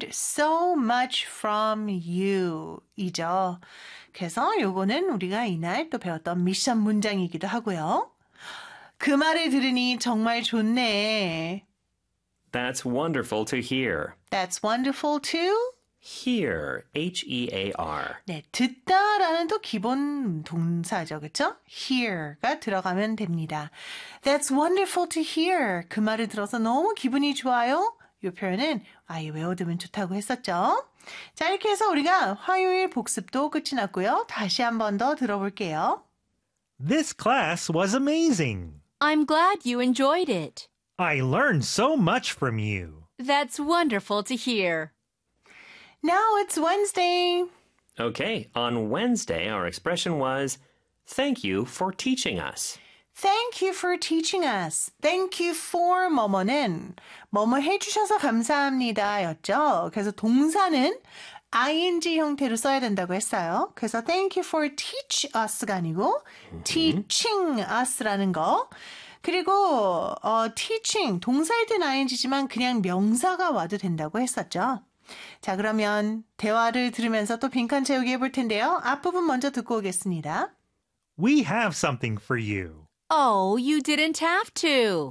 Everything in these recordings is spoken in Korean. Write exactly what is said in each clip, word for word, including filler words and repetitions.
so much from you 이죠. 그래서 요거는 우리가 이날 또 배웠던 미션 문장이기도 하고요. 그 말을 들으니 정말 좋네. That's wonderful to hear. That's wonderful to Hear, H E A R. 네, 듣다라는 또 기본 동사죠. 그렇죠? hear가 들어가면 됩니다. That's wonderful to hear. 그 말을 들어서 너무 기분이 좋아요. 이 표현은 아예 외워두면 좋다고 했었죠. 자, 이렇게 해서 우리가 화요일 복습도 끝이 났고요. 다시 한 번 더 들어볼게요. This class was amazing. I'm glad you enjoyed it. I learned so much from you. That's wonderful to hear. Now it's Wednesday. Okay, on Wednesday, our expression was, thank you for teaching us. Thank you for teaching us. Thank you for 뭐뭐는 뭐뭐 해주셔서 감사합니다 였죠. 그래서 동사는 ing 형태로 써야 된다고 했어요. 그래서 thank you for teach us가 아니고 mm-hmm. teaching us라는 거. 그리고 어, teaching 동사일 땐 ing지만 그냥 명사가 와도 된다고 했었죠. 자, 그러면 대화를 들으면서 또 빈칸 채우기 해볼 텐데요. 앞부분 먼저 듣고 오겠습니다. We have something for you. Oh, you didn't have to.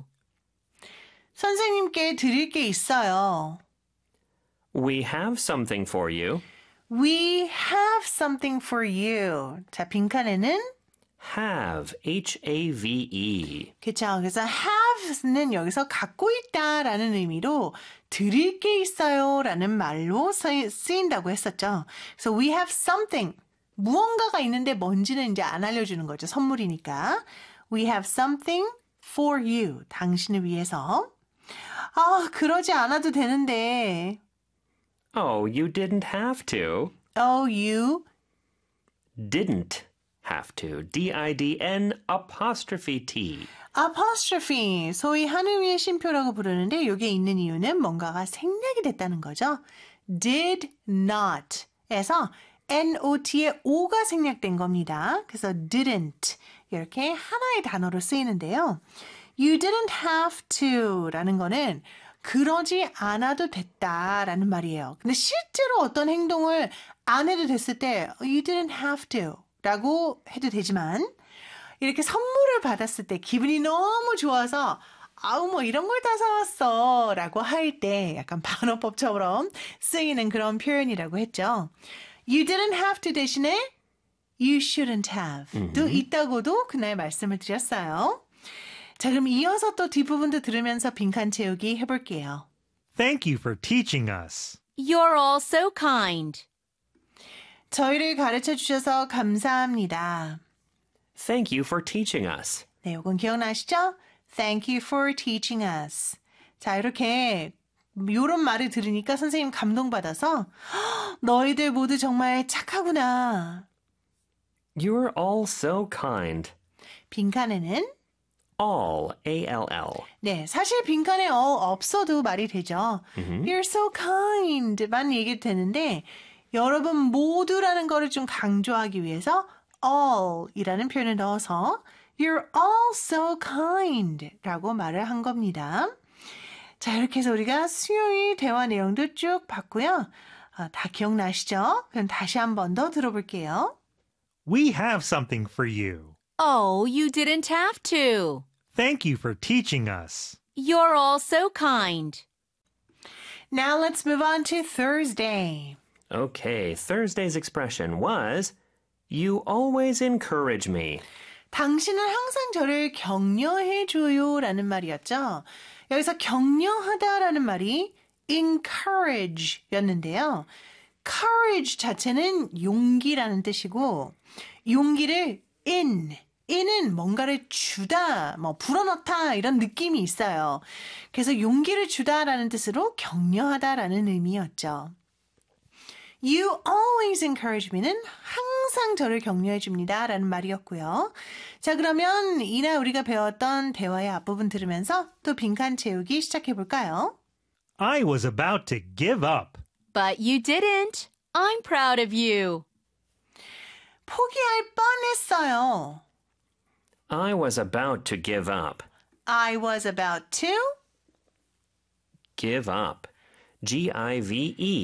선생님께 드릴 게 있어요. We have something for you. We have something for you. 자, 빈칸에는 have, H A V E. 그렇죠. 그래서 have는 여기서 갖고 있다라는 의미로 드릴 게 있어요라는 말로 쓰인다고 했었죠. 그래서 we have something. 무언가가 있는데 뭔지는 이제 안 알려주는 거죠. 선물이니까. We have something for you. 당신을 위해서. 아, 그러지 않아도 되는데. Oh, you didn't have to. Oh, you didn't have to. D I D N apostrophe T. apostrophe. 소위 하늘 위의 쉼표라고 부르는데 이게 있는 이유는 뭔가가 생략이 됐다는 거죠. did not 에서 not의 o가 생략된 겁니다. 그래서 didn't 이렇게 하나의 단어로 쓰이는데요. You didn't have to 라는 거는 그러지 않아도 됐다라는 말이에요. 근데 실제로 어떤 행동을 안 해도 됐을 때 You didn't have to 라고 해도 되지만 이렇게 선물을 받았을 때 기분이 너무 좋아서 아우 뭐 이런 걸 다 사왔어 라고 할 때 약간 반어법처럼 쓰이는 그런 표현이라고 했죠. You didn't have to 대신에 You shouldn't have 도 mm-hmm. 있다고도 그날 말씀을 드렸어요. 자, 그럼 이어서 또 뒷부분도 들으면서 빈칸 채우기 해볼게요. Thank you for teaching us. You're all so kind. 저희를 가르쳐 주셔서 감사합니다. Thank you for teaching us. 네, 이건 기억나시죠? Thank you for teaching us. 자, 이렇게 이런 말을 들으니까 선생님 감동받아서 너희들 모두 정말 착하구나. You're all so kind. 빈칸에는 all, A L L. 네, 사실 빈칸에 all 없어도 말이 되죠. Mm-hmm. You're so kind만 얘기도 되는데 여러분 모두라는 거를 좀 강조하기 위해서 all이라는 표현을 넣어서 You're all so kind 라고 말을 한 겁니다. 자, 이렇게 해서 우리가 수요일 대화 내용도 쭉 봤고요. 아, 다 기억나시죠? 그럼 다시 한 번 더 들어볼게요. We have something for you. Oh, you didn't have to. Thank you for teaching us. You're all so kind. Now let's move on to Thursday. Okay, Thursday's expression was You always encourage me. 당신은 항상 저를 격려해줘요 라는 말이었죠. 여기서 격려하다라는 말이 encourage 였는데요. courage 자체는 용기라는 뜻이고 용기를 in, in은 뭔가를 주다, 뭐 불어넣다 이런 느낌이 있어요. 그래서 용기를 주다라는 뜻으로 격려하다라는 의미였죠. You always encourage me는 항상 저를 격려해 줍니다 라는 말이었고요. 자, 그러면 이날 우리가 배웠던 대화의 앞부분 들으면서 또 빈칸 채우기 시작해 볼까요? I was about to give up. But you didn't. I'm proud of you. 포기할 뻔했어요. I was about to give up. I was about to Give up. G I V E.